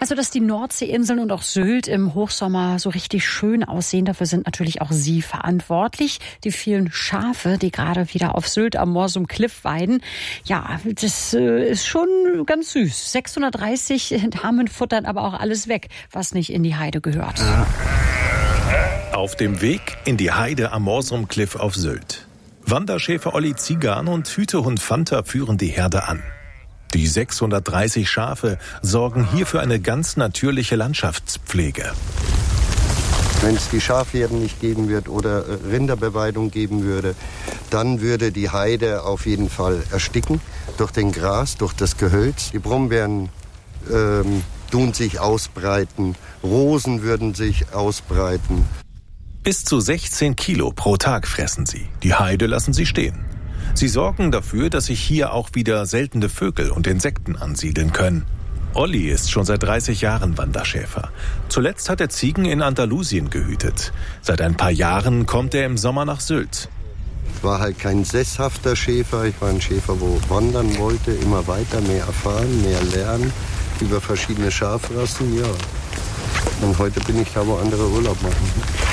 Also, dass die Nordseeinseln und auch Sylt im Hochsommer so richtig schön aussehen, dafür sind natürlich auch Sie verantwortlich. Die vielen Schafe, die gerade wieder auf Sylt am Morsum Cliff weiden. Ja, das ist schon ganz süß. 630 Damen futtern aber auch alles weg, was nicht in die Heide gehört. Auf dem Weg in die Heide am Morsum Cliff auf Sylt. Wanderschäfer Olli Zigan und Hütehund Fanta führen die Herde an. Die 630 Schafe sorgen hier für eine ganz natürliche Landschaftspflege. Wenn es die Schafherden nicht geben wird oder Rinderbeweidung geben würde, dann würde die Heide auf jeden Fall ersticken durch den Gras, durch das Gehölz. Die Brombeeren tun sich ausbreiten, Rosen würden sich ausbreiten. Bis zu 16 Kilo pro Tag fressen sie. Die Heide lassen sie stehen. Sie sorgen dafür, dass sich hier auch wieder seltene Vögel und Insekten ansiedeln können. Olli ist schon seit 30 Jahren Wanderschäfer. Zuletzt hat er Ziegen in Andalusien gehütet. Seit ein paar Jahren kommt er im Sommer nach Sylt. Ich war halt kein sesshafter Schäfer. Ich war ein Schäfer, wo wandern wollte, immer weiter, mehr erfahren, mehr lernen über verschiedene Schafrassen. Ja. Und heute bin ich da, wo andere Urlaub machen.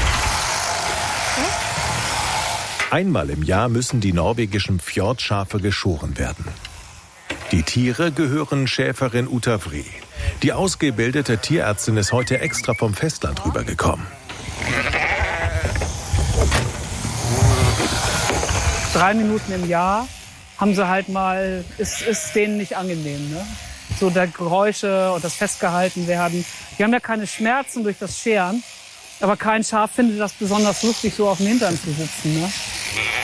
Einmal im Jahr müssen die norwegischen Fjordschafe geschoren werden. Die Tiere gehören Schäferin Uta Vree. Die ausgebildete Tierärztin ist heute extra vom Festland rübergekommen. 3 Minuten im Jahr haben sie halt mal, ist denen nicht angenehm, ne? So der Geräusche und das festgehalten werden. Die haben ja keine Schmerzen durch das Scheren, aber kein Schaf findet das besonders lustig, so auf dem Hintern zu sitzen, ne?